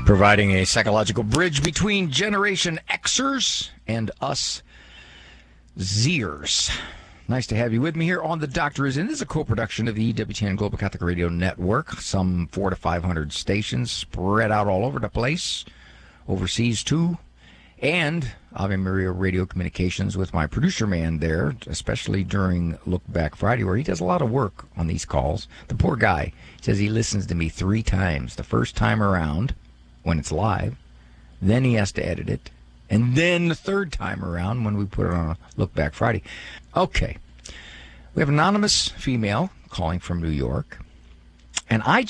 providing a psychological bridge between Generation Xers and us Zers. Nice to have you with me here on The Doctor Is In. This is a co-production of the EWTN Global Catholic Radio Network. Some 400 to 500 stations spread out all over the place, overseas too. And Ave Maria Radio Communications with my producer man there, especially during Look Back Friday, where he does a lot of work on these calls. The poor guy says he listens to me 3 times. The first time around, when it's live, then he has to edit it, and then the third time around when we put it on a Look Back Friday. Okay. We have an anonymous female calling from New York, and I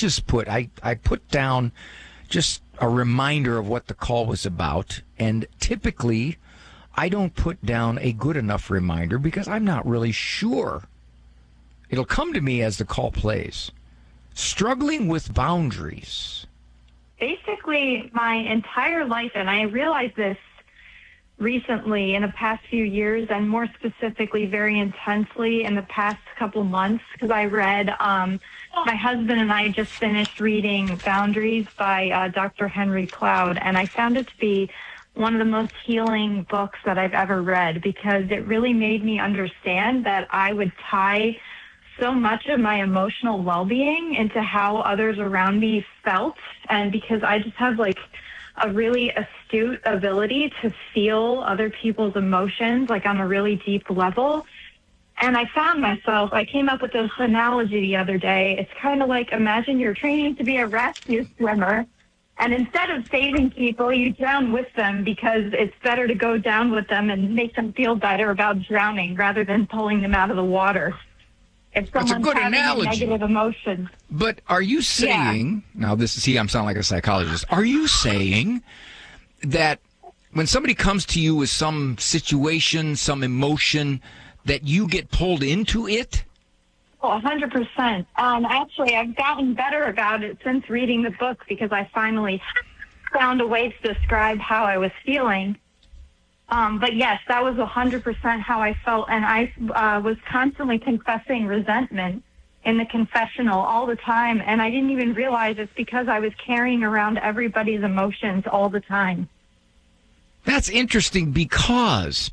put down just a reminder of what the call was about, and typically I don't put down a good enough reminder because I'm not really sure. It'll come to me as the call plays. Struggling with boundaries. Basically, my entire life, and I realized this recently in the past few years, and more specifically very intensely in the past couple months, because I read, my husband and I just finished reading Boundaries by Dr. Henry Cloud, and I found it to be one of the most healing books that I've ever read, because it really made me understand that I would tie so much of my emotional well-being into how others around me felt, and because I just have like a really astute ability to feel other people's emotions, like on a really deep level. And I found myself, I came up with this analogy the other day. It's kind of like, imagine you're training to be a rescue swimmer, and instead of saving people, you drown with them, because it's better to go down with them and make them feel better about drowning rather than pulling them out of the water. If That's a good analogy. Negative emotion. But are you saying, now I'm sounding like a psychologist, are you saying that when somebody comes to you with some situation, some emotion, that you get pulled into it? Oh, 100%. Actually, I've gotten better about it since reading the book, because I finally found a way to describe how I was feeling. But yes, that was 100% how I felt, and I was constantly confessing resentment in the confessional all the time, and I didn't even realize it's because I was carrying around everybody's emotions all the time. That's interesting because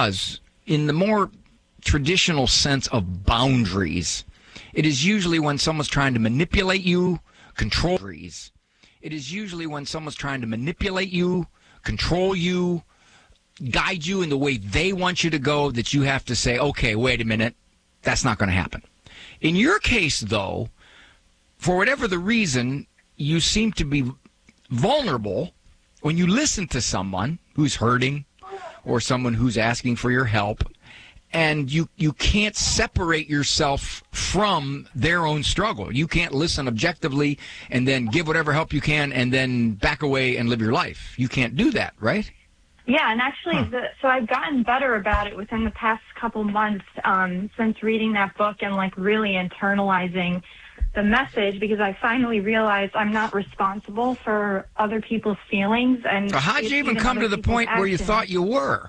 in the more traditional sense of boundaries, it is usually when someone's trying to manipulate you, control you. It is usually when someone's trying to manipulate you, control you, guide you in the way they want you to go, that you have to say, okay, wait a minute, that's not going to happen. In your case, though, for whatever the reason, you seem to be vulnerable when you listen to someone who's hurting or someone who's asking for your help, and you can't separate yourself from their own struggle. You can't listen objectively and then give whatever help you can and then back away and live your life. You can't do that, right? Yeah, and actually, so I've gotten better about it within the past couple months since reading that book and like really internalizing the message, because I finally realized I'm not responsible for other people's feelings. And so how'd you even come to the point where you thought you were?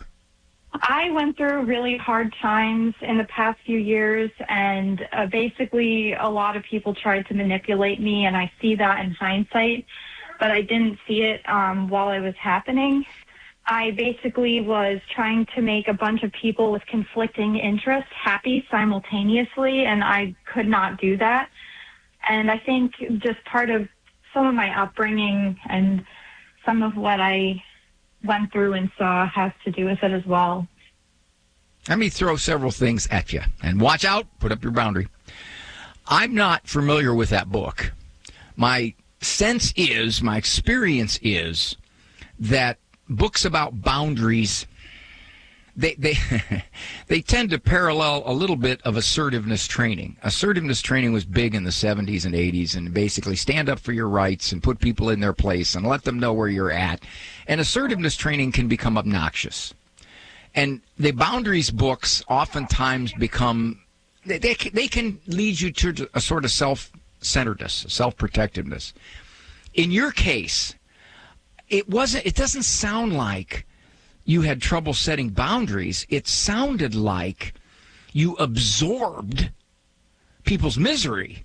I went through really hard times in the past few years, and basically a lot of people tried to manipulate me, and I see that in hindsight, but I didn't see it while it was happening. I basically was trying to make a bunch of people with conflicting interests happy simultaneously, and I could not do that. And I think just part of some of my upbringing and some of what I went through and saw has to do with it as well. Let me throw several things at you. And watch out, put up your boundary. I'm not familiar with that book. My sense is, my experience is, that books about boundaries, they they tend to parallel a little bit of assertiveness training. Assertiveness training was big in the 70s and 80s, and basically stand up for your rights and put people in their place and let them know where you're at. And assertiveness training can become obnoxious. And the boundaries books oftentimes become, they can lead you to a sort of self-centeredness, self-protectiveness. In your case, it doesn't sound like you had trouble setting boundaries. It sounded like you absorbed people's misery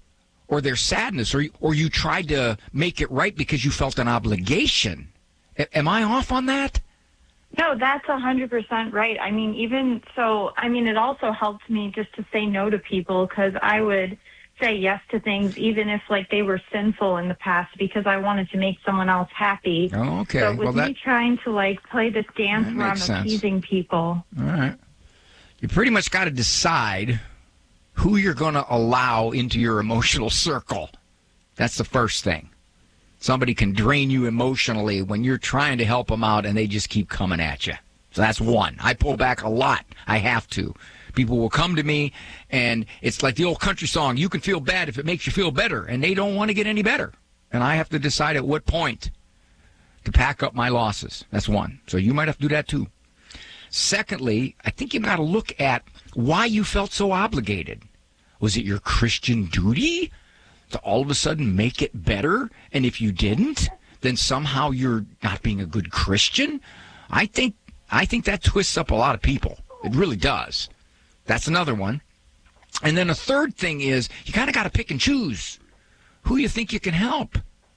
or their sadness, or you tried to make it right because you felt an obligation. Am I off on that? No, that's 100% right. I mean, even so, I mean, it also helps me just to say no to people, because I would say yes to things even if like they were sinful in the past, because I wanted to make someone else happy. Oh, okay. So with me trying to like play this dance where I'm appeasing people. All right. You pretty much got to decide who you're going to allow into your emotional circle. That's the first thing. Somebody can drain you emotionally when you're trying to help them out and they just keep coming at you. So that's one. I pull back a lot. I have to. People will come to me, and it's like the old country song, you can feel bad if it makes you feel better, and they don't want to get any better. And I have to decide at what point to pack up my losses. That's one. So you might have to do that too. Secondly, I think you've got to look at why you felt so obligated. Was it your Christian duty to all of a sudden make it better? And if you didn't, then somehow you're not being a good Christian? I think that twists up a lot of people. It really does. That's another one. And then a third thing is you kind of got to pick and choose who you think you can help,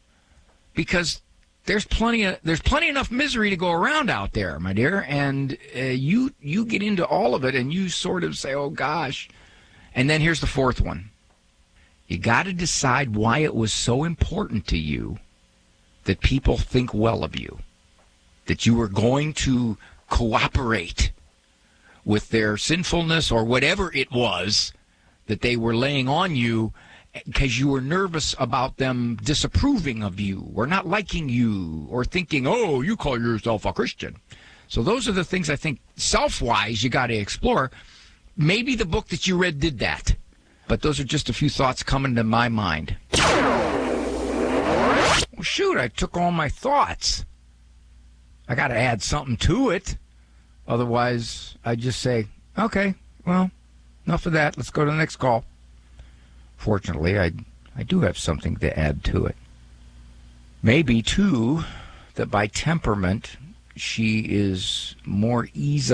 because there's plenty enough misery to go around out there, my dear. And you get into all of it, and you sort of say, "Oh gosh." And then here's the fourth one. You got to decide why it was so important to you that people think well of you, that you were going to cooperate with their sinfulness or whatever it was that they were laying on you, because you were nervous about them disapproving of you or not liking you or thinking, oh, you call yourself a Christian. So those are the things I think self-wise you got to explore. Maybe the book that you read did that, but those are just a few thoughts coming to my mind. Well, shoot, I took all my thoughts. I got to add something to it. Otherwise, I just say, okay, well, enough of that. Let's go to the next call. Fortunately, I do have something to add to it. Maybe, too, that by temperament, she is more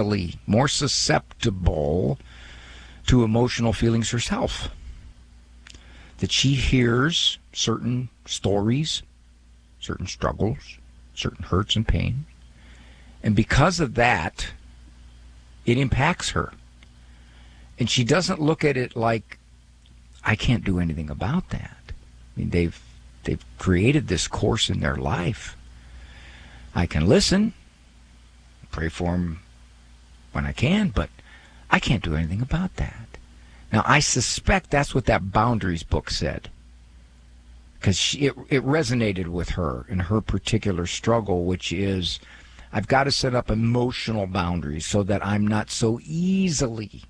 susceptible to emotional feelings herself. That she hears certain stories, certain struggles, certain hurts and pain. And because of that, it impacts her. And she doesn't look at it like, I can't do anything about that. I mean, they've created this course in their life. I can listen, pray for them when I can, but I can't do anything about that. Now, I suspect that's what that Boundaries book said, because it resonated with her in her particular struggle, which is, I've got to set up emotional boundaries so that I'm not so easily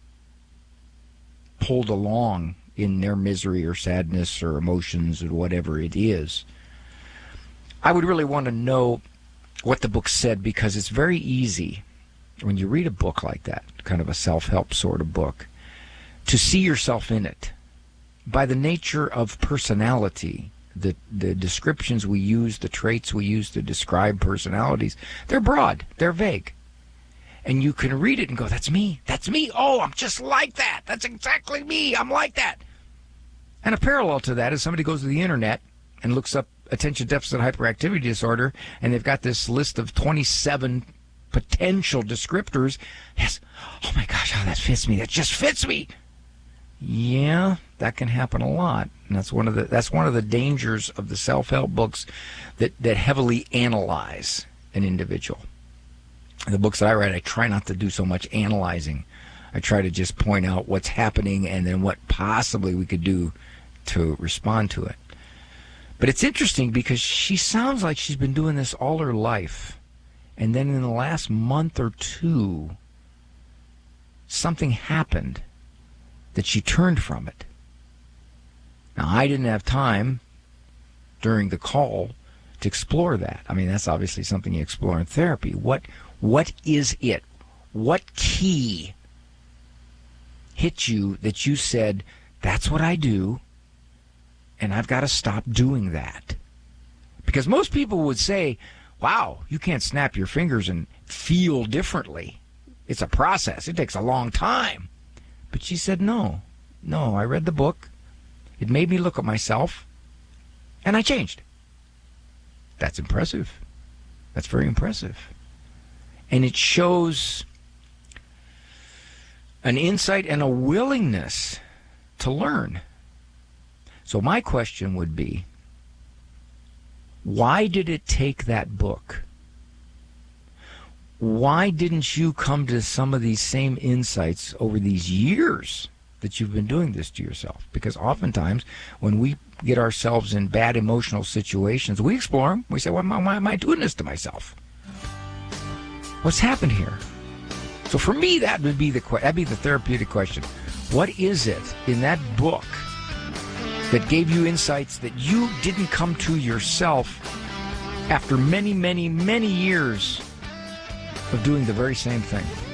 pulled along in their misery or sadness or emotions or whatever it is. I would really want to know what the book said, because it's very easy when you read a book like that, kind of a self-help sort of book, to see yourself in it. By the nature of personality, the descriptions we use, the traits we use to describe personalities, they're broad, they're vague. And you can read it and go, that's me, oh, I'm just like that, that's exactly me, I'm like that. And a parallel to that is somebody goes to the internet and looks up attention deficit hyperactivity disorder, and they've got this list of 27 potential descriptors. Yes, oh my gosh, how that fits me, that just fits me. Yeah, that can happen a lot. And that's one of the dangers of the self-help books that heavily analyze an individual. The books that I write, I try not to do so much analyzing. I try to just point out what's happening and then what possibly we could do to respond to it. But it's interesting because she sounds like she's been doing this all her life. And then in the last month or two, something happened that she turned from it. Now, I didn't have time during the call to explore that. I mean, that's obviously something you explore in therapy. What is it? What key hit you that you said, that's what I do, and I've got to stop doing that? Because most people would say, wow, you can't snap your fingers and feel differently. It's a process. It takes a long time. But she said, no, I read the book, It made me look at myself, and I changed. That's impressive. That's very impressive. And it shows an insight and a willingness to learn. So my question would be, why did it take that book? Why didn't you come to some of these same insights over these years that you've been doing this to yourself? Because oftentimes when we get ourselves in bad emotional situations, we explore them. We say, why am I doing this to myself? What's happened here? So for me, that'd be the therapeutic question. What is it in that book that gave you insights that you didn't come to yourself after many, many, many years of doing the very same thing?